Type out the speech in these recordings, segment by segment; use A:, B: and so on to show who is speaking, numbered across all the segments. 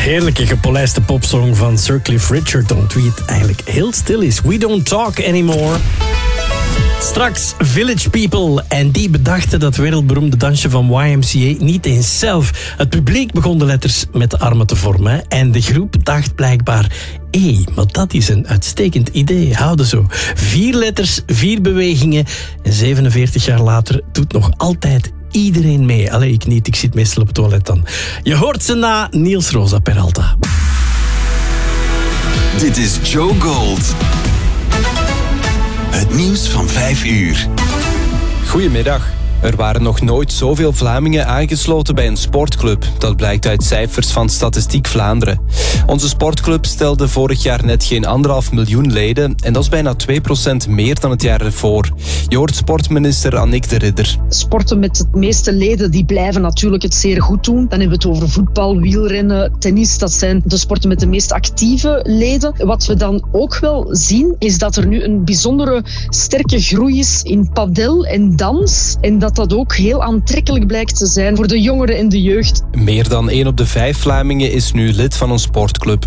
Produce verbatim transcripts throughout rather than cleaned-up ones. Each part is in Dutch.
A: heerlijke gepolijste popsong van Sir Cliff Richard, rond wie het eigenlijk heel stil is. We don't talk anymore. Straks Village People. En die bedachten dat wereldberoemde dansje van Y M C A niet eens zelf. Het publiek begon de letters met de armen te vormen. En de groep dacht blijkbaar... Hé, maar dat is een uitstekend idee. Houden zo. Vier letters, vier bewegingen. En zevenenveertig jaar later doet nog altijd iedereen mee. Allee, ik niet. Ik zit meestal op het toilet dan. Je hoort ze na Niels Rosa Peralta.
B: Dit is Joe Gold. Het nieuws van vijf uur.
C: Goedemiddag. Er waren nog nooit zoveel Vlamingen aangesloten bij een sportclub. Dat blijkt uit cijfers van Statistiek Vlaanderen. Onze sportclub stelde vorig jaar net geen anderhalf miljoen leden en dat is bijna twee procent meer dan het jaar ervoor. Je hoort sportminister Annick de Ridder.
D: Sporten met het meeste leden die blijven natuurlijk het zeer goed doen. Dan hebben we het over voetbal, wielrennen, tennis. Dat zijn de sporten met de meest actieve leden. Wat we dan ook wel zien is dat er nu een bijzondere sterke groei is in padel en dans. En dat dat ook heel aantrekkelijk blijkt te zijn voor de jongeren en de jeugd.
C: Meer dan één op de vijf Vlamingen is nu lid van een sportclub.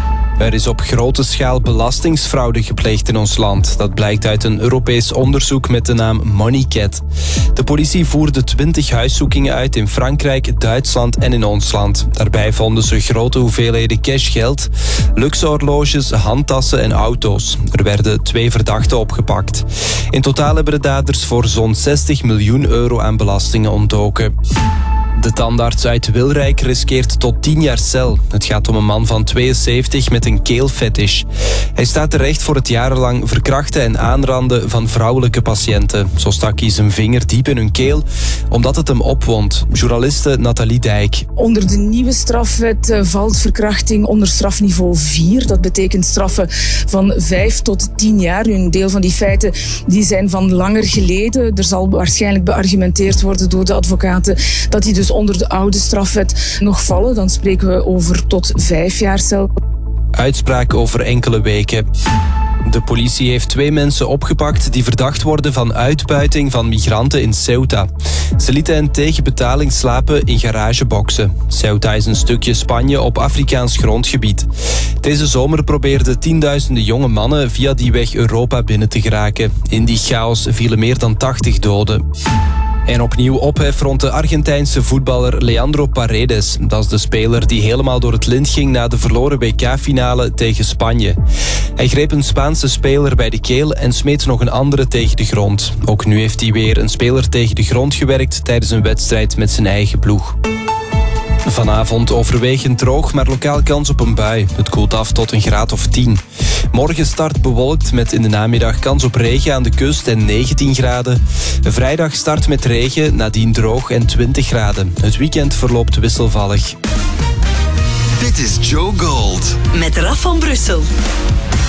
C: Er is op grote schaal belastingsfraude gepleegd in ons land. Dat blijkt uit een Europees onderzoek met de naam Moneycat. De politie voerde twintig huiszoekingen uit in Frankrijk, Duitsland en in ons land. Daarbij vonden ze grote hoeveelheden cashgeld, luxe horloges, handtassen en auto's. Er werden twee verdachten opgepakt. In totaal hebben de daders voor zo'n zestig miljoen euro aan belastingen ontdoken. De tandarts uit Wilrijk riskeert tot tien jaar cel. Het gaat om een man van tweeënzeventig met een keelfetish. Hij staat terecht voor het jarenlang verkrachten en aanranden van vrouwelijke patiënten. Zo stak hij zijn vinger diep in hun keel, omdat het hem opwond. Journaliste Nathalie Dijk.
E: Onder de nieuwe strafwet valt verkrachting onder strafniveau vier. Dat betekent straffen van vijf tot tien jaar. Een deel van die feiten die zijn van langer geleden. Er zal waarschijnlijk beargumenteerd worden door de advocaten dat die dus onder de oude strafwet nog vallen. Dan spreken we over tot vijf jaar cel.
C: Uitspraak over enkele weken. De politie heeft twee mensen opgepakt die verdacht worden van uitbuiting van migranten in Ceuta. Ze lieten hen tegen betaling slapen in garageboxen. Ceuta is een stukje Spanje op Afrikaans grondgebied. Deze zomer probeerden tienduizenden jonge mannen via die weg Europa binnen te geraken. In die chaos vielen meer dan tachtig doden. En opnieuw ophef rond de Argentijnse voetballer Leandro Paredes. Dat is de speler die helemaal door het lint ging na de verloren W K-finale tegen Spanje. Hij greep een Spaanse speler bij de keel en smeet nog een andere tegen de grond. Ook nu heeft hij weer een speler tegen de grond gewerkt tijdens een wedstrijd met zijn eigen ploeg. Vanavond overwegend droog, maar lokaal kans op een bui. Het koelt af tot een graad of tien. Morgen start bewolkt met in de namiddag kans op regen aan de kust en negentien graden. Vrijdag start met regen, nadien droog en twintig graden. Het weekend verloopt wisselvallig.
B: Dit is Joe Gold.
F: Met Raf van Brussel.